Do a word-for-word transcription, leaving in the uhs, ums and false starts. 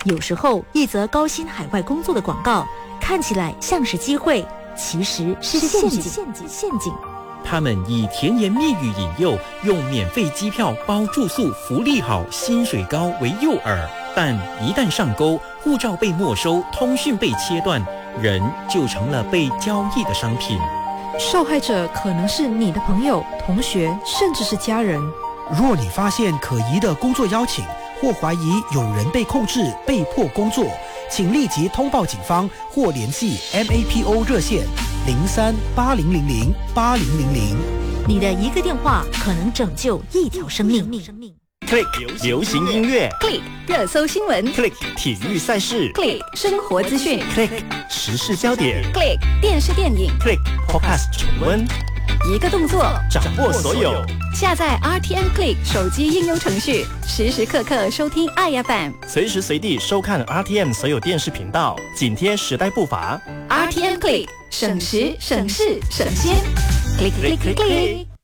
有时候，一则高薪海外工作的广告看起来像是机会，其实是陷阱。陷阱，陷阱。 他们以甜言蜜语引诱，用免费机票包住宿、福利好、薪水高为诱饵，但一旦上钩，护照被没收，通讯被切断，人就成了被交易的商品。 受害者可能是你的朋友、同学，甚至是家人。 若你发现可疑的工作邀请，或怀疑有人被控制、被迫工作，请立即通报警方或联系 M A P O 热线零三八零零零八零零零。 你的一个电话可能拯救一条生命。 Click 流行音乐 ，Click 热搜新闻 ，Click 体育赛事 ，Click 生活资讯 ，Click 时事焦点 ，Click 电视电影 ，Click Podcast 重温。 一个动作掌握所有， 下载 R T M Click 手机应用程序，时时刻刻收听爱 F M， 随时随地收看 R T M 所有电视频道，紧贴时代步伐。 R T M Click 省时省事省先 ，Click Click Click。